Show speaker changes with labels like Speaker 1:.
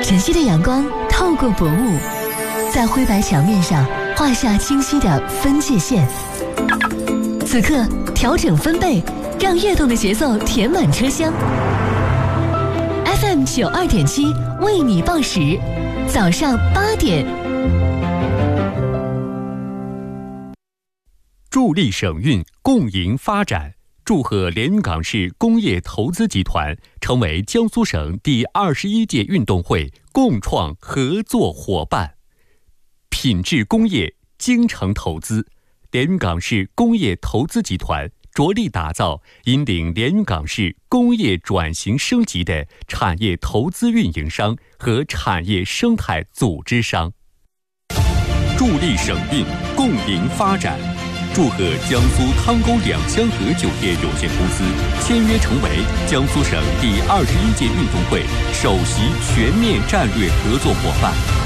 Speaker 1: 晨曦的阳光透过薄雾，在灰白墙面上画下清晰的分界线。此刻调整分贝，让跃动的节奏填满车厢。FM 92.7为你报时，早上8点。
Speaker 2: 助力省运，共赢发展。祝贺连云港市工业投资集团成为江苏省第21届运动会共创合作伙伴。品质工业，精诚投资，连云港市工业投资集团着力打造引领连云港市工业转型升级的产业投资运营商和产业生态组织商。助力省运，共赢发展。祝贺江苏汤沟两江河酒店有限公司签约成为江苏省第21届运动会首席全面战略合作伙伴。